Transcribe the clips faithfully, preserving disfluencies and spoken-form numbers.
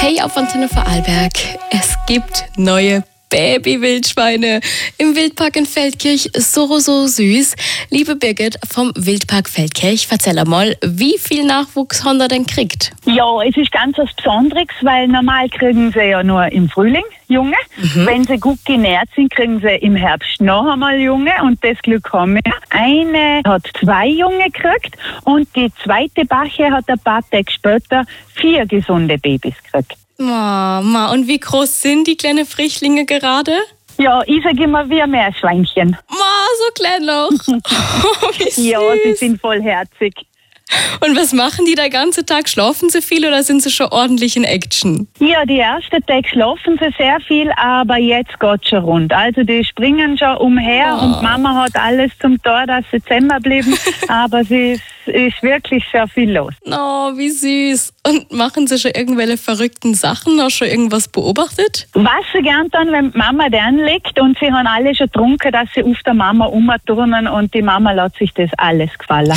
Hey auf Antenne Vorarlberg, es gibt neue Baby-Wildschweine im Wildpark in Feldkirch. So, so süß. Liebe Birgit vom Wildpark Feldkirch, erzähl einmal, wie viel Nachwuchs haben ihr denn kriegt? Ja, es ist ganz was Besonderes, weil normal kriegen sie ja nur im Frühling Junge. Mhm. Wenn sie gut genährt sind, kriegen sie im Herbst noch einmal Junge und das Glück haben wir. Eine hat zwei Junge gekriegt und die zweite Bache hat ein paar Tage später vier gesunde Babys gekriegt. Mama, und wie groß sind die kleinen Frischlinge gerade? Ja, ich sage immer wie ein Meerschweinchen. Ma, so klein noch. Oh, wie süß. Ja, sie sind vollherzig. Und was machen die den ganzen Tag? Schlafen sie viel oder sind sie schon ordentlich in Action? Ja, die ersten Tage schlafen sie sehr viel, aber jetzt geht's schon rund. Also die springen schon umher oh. und Mama hat alles zum Tor, dass sie zusammenbleiben. Aber sie ist, ist wirklich sehr viel los. Oh, wie süß. Und machen sie schon irgendwelche verrückten Sachen? Hast du schon irgendwas beobachtet? Was sie gern tun, wenn die Mama dran liegt und sie haben alle schon getrunken, dass sie auf der Mama umturnen und die Mama lässt sich das alles gefallen.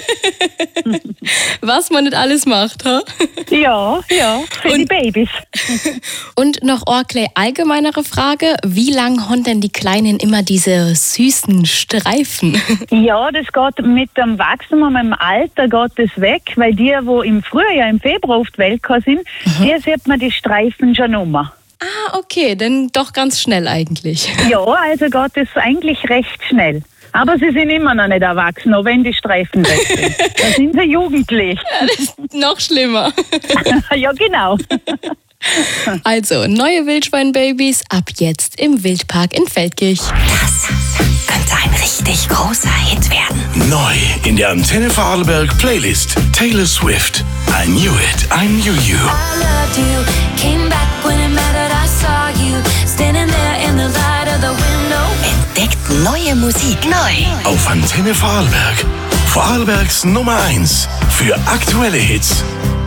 Was man nicht alles macht, ha? Ja, ja, für und, die Babys. Und noch eine allgemeinere Frage, wie lange haben denn die Kleinen immer diese süßen Streifen? Ja, das geht mit dem Wachstum und mit dem Alter geht das weg, weil die, die im Frühjahr, im Februar auf die Welt gekommen sind, mhm. hier sieht man die Streifen schon immer. Ah, okay, dann doch ganz schnell eigentlich. Ja, also geht es eigentlich recht schnell. Aber sie sind immer noch nicht erwachsen, auch wenn die Streifen weg sind. Da sind sie jugendlich. Ja, das ist noch schlimmer. Ja, genau. Also, neue Wildschwein-Babys ab jetzt im Wildpark in Feldkirch. Das könnte ein richtig großer Hit werden. Neu in der Antenne Vorarlberg Playlist. Taylor Swift. I knew it, I knew you. I loved you, came back when it mattered, I saw you, standing there in the light of the window. Entdeckt neue Musik. Neu. Auf Antenne Vorarlberg. Vorarlbergs Nummer eins für aktuelle Hits.